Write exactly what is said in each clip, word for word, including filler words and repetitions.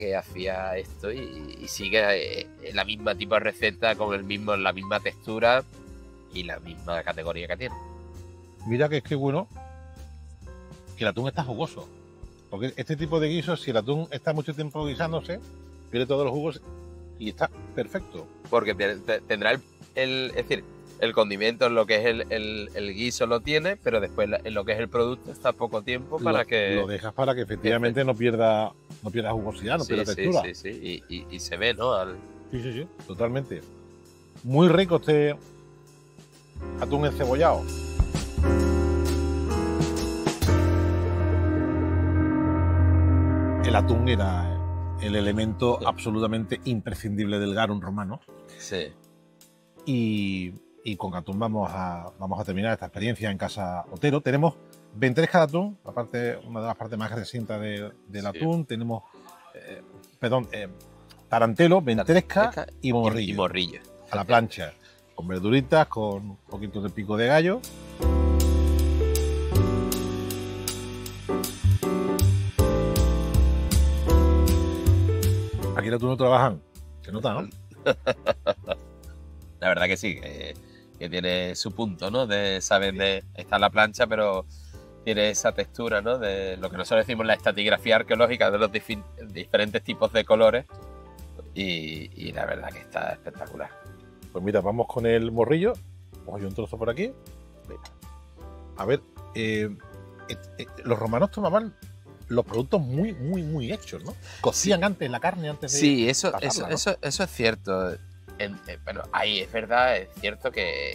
que hacía esto y, y sigue eh, la misma tipo de receta con el mismo, la misma textura y la misma categoría que tiene. Mira que es que bueno que el atún está jugoso. Porque este tipo de guisos, si el atún está mucho tiempo guisándose, pierde todos los jugos y está perfecto. Porque te, te, tendrá el, el, es decir, el condimento en lo que es el, el, el guiso lo tiene, pero después en lo que es el producto está poco tiempo para lo, que... Lo dejas para que efectivamente no pierda, no pierda jugosidad, no sí, pierda sí, textura. Sí, sí, sí, y, y, y se ve, ¿no? Al... Sí, sí, sí, totalmente. Muy rico este atún encebollado. El atún era el elemento sí. absolutamente imprescindible del garum romano. Sí. Y, y con atún vamos a, vamos a terminar esta experiencia en Casa Otero. Tenemos ventresca de atún, aparte, una de las partes más grasientas de, del sí. atún. Tenemos, eh, perdón, eh, tarantelo, ventresca, ventresca y morrillo. Y morrillo. A la plancha, con verduritas, con un poquito de pico de gallo. Aquí el atún no trabajan, se nota, ¿no? La verdad que sí, que, que tiene su punto, ¿no? De, saben, de está en la plancha, pero tiene esa textura, ¿no? De lo que nosotros decimos la estratigrafía arqueológica de los dif diferentes tipos de colores y, y la verdad que está espectacular. Pues mira, vamos con el morrillo. Cojo yo un trozo por aquí. Mira. A ver, eh, eh, eh, los romanos tomaban los productos muy, muy, muy hechos, ¿no? Cocían sí. antes la carne, antes de... Sí, eso, pasarla, eso, ¿no? eso, eso es cierto. En, eh, bueno, ahí es verdad, es cierto que,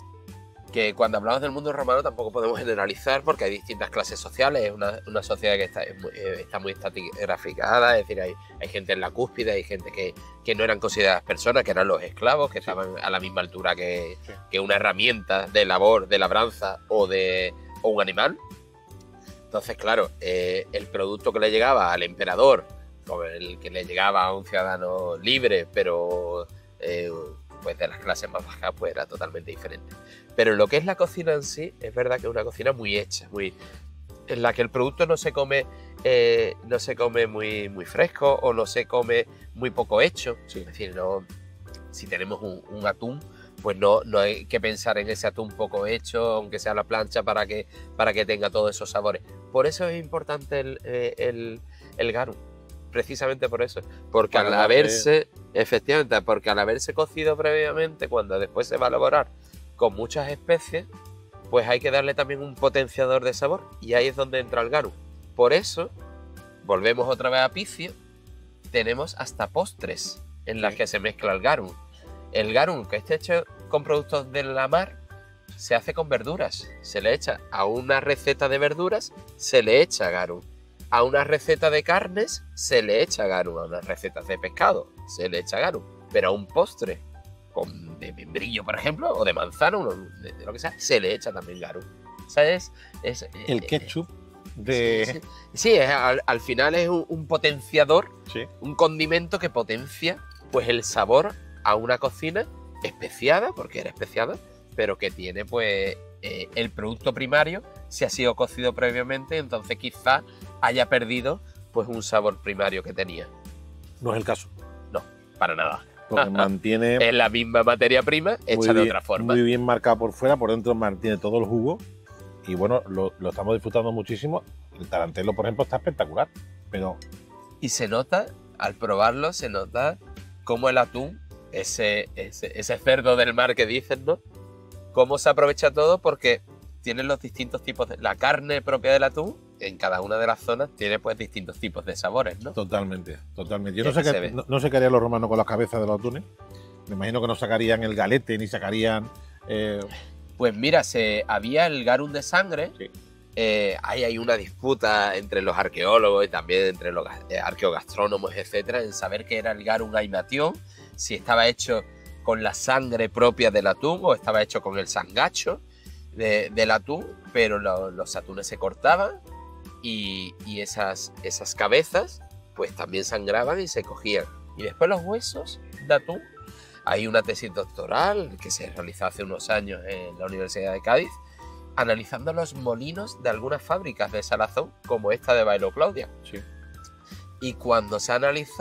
que cuando hablamos del mundo romano tampoco podemos generalizar porque hay distintas clases sociales, es una, una sociedad que está, es muy, está muy estratificada, es decir, hay, hay gente en la cúspide, hay gente que, que no eran consideradas personas, que eran los esclavos, que sí. estaban a la misma altura que, sí. que una herramienta de labor, de labranza o, de, o un animal. Entonces, claro, eh, el producto que le llegaba al emperador, como el que le llegaba a un ciudadano libre, pero eh, pues de las clases más bajas, pues era totalmente diferente. Pero lo que es la cocina en sí, es verdad que es una cocina muy hecha, muy, en la que el producto no se come, eh, no se come muy, muy fresco o no se come muy poco hecho. Sí. Es decir, no, si tenemos un, un atún, pues no, no hay que pensar en ese atún poco hecho, aunque sea a la plancha, para que, para que tenga todos esos sabores. Por eso es importante el, el, el garum, precisamente por eso. Porque para al haberse, que... efectivamente, porque al haberse cocido previamente, cuando después se va a elaborar con muchas especies, pues hay que darle también un potenciador de sabor, y ahí es donde entra el garum. Por eso, volvemos otra vez a Picio, tenemos hasta postres en las sí. que se mezcla el garum. El garum, que esté hecho con productos de la mar, se hace con verduras. Se le echa a una receta de verduras, se le echa garum. A una receta de carnes, se le echa garum. A unas recetas de pescado, se le echa garum. Pero a un postre, con de membrillo, por ejemplo, o de manzana, de, de lo que sea, se le echa también garum. ¿Sabes? Es, el eh, ketchup de... Sí, sí, sí es, al, al final es un, un potenciador, sí. un condimento que potencia pues el sabor a una cocina especiada, porque era especiada, pero que tiene pues eh, el producto primario, si ha sido cocido previamente, entonces quizá haya perdido pues un sabor primario que tenía. No es el caso. No, para nada. Porque mantiene... es la misma materia prima, hecha bien, de otra forma. Muy bien marcada por fuera, por dentro mantiene todo el jugo y bueno, lo, lo estamos disfrutando muchísimo. El tarantelo, por ejemplo, está espectacular, pero... Y se nota, al probarlo, se nota cómo el atún, Ese, ese, ese cerdo del mar que dicen, ¿no? Cómo se aprovecha todo porque tienen los distintos tipos de... La carne propia del atún, en cada una de las zonas, tiene pues distintos tipos de sabores, ¿no? Totalmente, totalmente. Yo no sé, qué, no, no sé qué harían los romanos con las cabezas de los atunes. Me imagino que no sacarían el galete, ni sacarían... Eh... Pues mira, se, había el garum de sangre. Sí. Eh, ahí hay una disputa entre los arqueólogos y también entre los eh, arqueogastrónomos, etcétera, en saber qué era el garum aimation, si estaba hecho con la sangre propia del atún o estaba hecho con el sangacho de, del atún, pero lo, los atunes se cortaban y, y esas, esas cabezas pues también sangraban y se cogían. Y después los huesos de atún, hay una tesis doctoral que se realizó hace unos años en la Universidad de Cádiz, analizando los molinos de algunas fábricas de salazón, como esta de Bailo Claudia. Sí. Y cuando se ha analizado